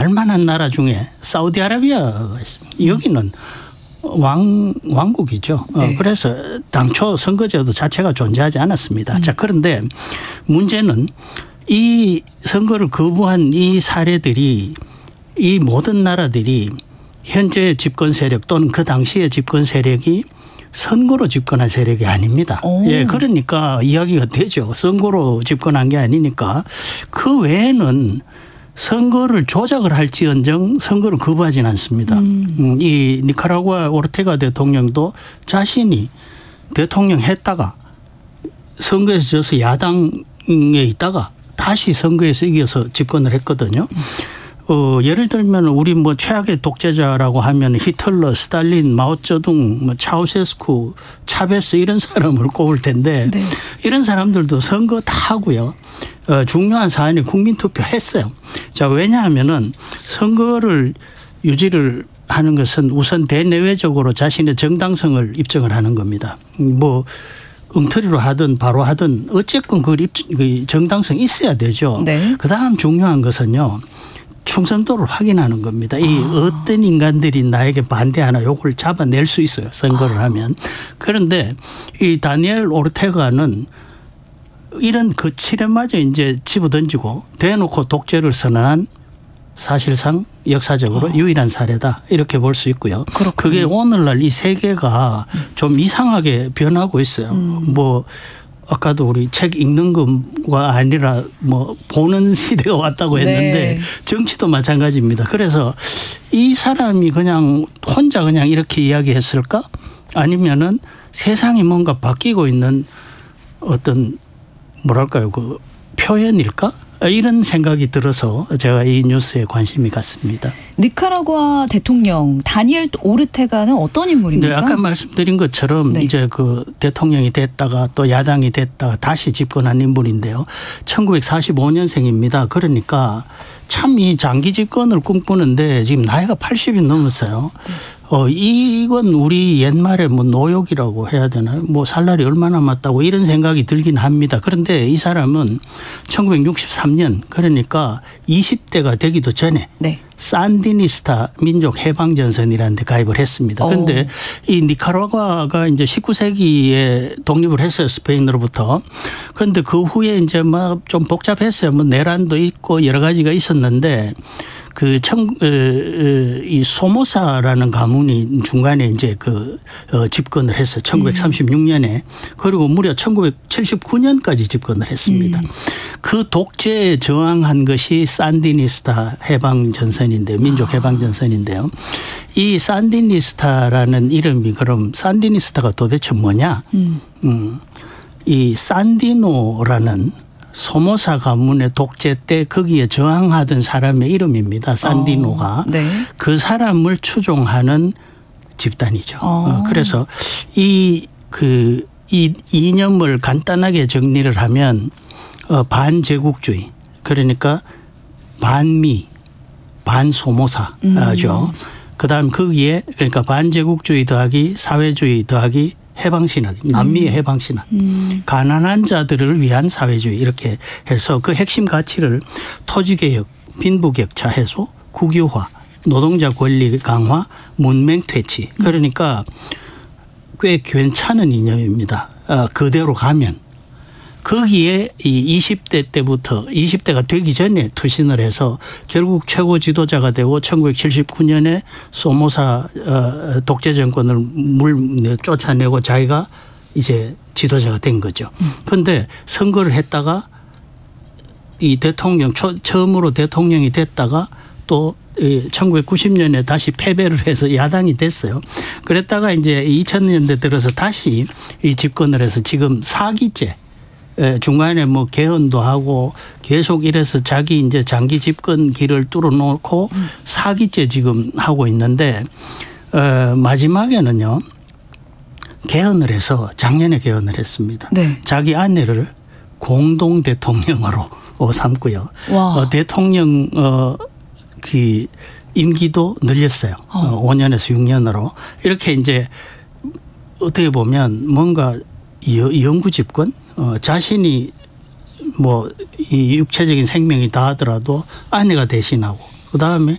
만한 나라 중에 사우디아라비아가 있습니다. 여기는 왕국이죠. 네. 그래서 당초 선거제도 자체가 존재하지 않았습니다. 자, 그런데 문제는 이 선거를 거부한 이 사례들이 이 모든 나라들이 현재 집권 세력 또는 그 당시의 집권 세력이 선거로 집권한 세력이 아닙니다. 예, 그러니까 이야기가 되죠. 선거로 집권한 게 아니니까 그 외에는 선거를 조작을 할지언정 선거를 거부하지는 않습니다. 이 니카라구아 오르테가 대통령도 자신이 대통령 했다가 선거에서 져서 야당에 있다가 다시 선거에서 이겨서 집권을 했거든요. 예를 들면 우리 뭐 최악의 독재자라고 하면 히틀러, 스탈린, 마오쩌둥, 뭐 차우세스쿠, 차베스 이런 사람을 꼽을 텐데 네. 이런 사람들도 선거 다 하고요. 중요한 사안이 국민투표 했어요. 자, 왜냐하면은 선거를 유지를 하는 것은 우선 대내외적으로 자신의 정당성을 입증을 하는 겁니다. 뭐 엉터리로 하든 바로 하든 어쨌건 그 정당성이 있어야 되죠. 네. 그다음 중요한 것은요. 충성도를 확인하는 겁니다. 이 어떤 인간들이 나에게 반대하나 요걸 잡아낼 수 있어요. 선거를 하면. 그런데 이 다니엘 오르테가는 이런 거칠에마저 이제 집어던지고 대놓고 독재를 선언한 사실상 역사적으로 유일한 사례다. 이렇게 볼 수 있고요. 그렇군요. 그게 오늘날 이 세계가 좀 이상하게 변하고 있어요. 뭐 아까도 우리 책 읽는 것과 아니라 뭐 보는 시대가 왔다고 했는데 네. 정치도 마찬가지입니다. 그래서 이 사람이 그냥 혼자 그냥 이렇게 이야기했을까? 아니면은 세상이 뭔가 바뀌고 있는 어떤 뭐랄까요? 그 표현일까? 이런 생각이 들어서 제가 이 뉴스에 관심이 갔습니다. 니카라구아 대통령 다니엘 오르테가는 어떤 인물입니까? 네, 아까 말씀드린 것처럼 네. 이제 그 대통령이 됐다가 또 야당이 됐다가 다시 집권한 인물인데요. 1945년생입니다. 그러니까 참 이 장기 집권을 꿈꾸는데 지금 나이가 80이 넘었어요. 이건 우리 옛말에 뭐 노욕이라고 해야 되나요? 뭐 살 날이 얼마 남았다고 이런 생각이 들긴 합니다. 그런데 이 사람은 1963년 그러니까 20대가 되기도 전에 네. 산디니스타 민족 해방전선이라는 데 가입을 했습니다. 그런데 이 니카라과가 이제 19세기에 독립을 했어요. 스페인으로부터. 그런데 그 후에 이제 막 좀 복잡했어요. 뭐 내란도 있고 여러 가지가 있었는데 이 소모사라는 가문이 중간에 이제 집권을 했어요. 1936년에. 그리고 무려 1979년까지 집권을 했습니다. 그 독재에 저항한 것이 산디니스타 해방전선인데요. 민족 해방전선인데요. 이 산디니스타라는 이름이 그럼 산디니스타가 도대체 뭐냐? 이 산디노라는 소모사 가문의 독재 때 거기에 저항하던 사람의 이름입니다. 산디노가. 네. 그 사람을 추종하는 집단이죠. 그래서 이 이념을 간단하게 정리를 하면 반제국주의 그러니까 반미 반소모사죠. 그다음 거기에 그러니까 반제국주의 더하기 사회주의 더하기 해방신학, 남미의 해방신학, 가난한 자들을 위한 사회주의 이렇게 해서 그 핵심 가치를 토지개혁, 빈부격차 해소, 국유화, 노동자 권리 강화, 문맹 퇴치. 그러니까 꽤 괜찮은 이념입니다. 그대로 가면. 거기에 이 20대 때부터 20대가 되기 전에 투신을 해서 결국 최고 지도자가 되고 1979년에 소모사 독재 정권을 쫓아내고 자기가 이제 지도자가 된 거죠. 그런데 선거를 했다가 이 대통령 처음으로 대통령이 됐다가 또 1990년에 다시 패배를 해서 야당이 됐어요. 그랬다가 이제 2000년대 들어서 다시 이 집권을 해서 지금 4기째 중간에 뭐 개헌도 하고 계속 이래서 자기 이제 장기 집권 길을 뚫어놓고 4기째 지금 하고 있는데 마지막에는요 개헌을 해서 작년에 개헌을 했습니다. 네. 자기 아내를 공동 대통령으로 삼고요. 대통령 그 임기도 늘렸어요. 5년에서 6년으로 이렇게 이제 어떻게 보면 뭔가 영구 집권. 자신이 뭐 이 육체적인 생명이 다하더라도 아내가 대신하고 그다음에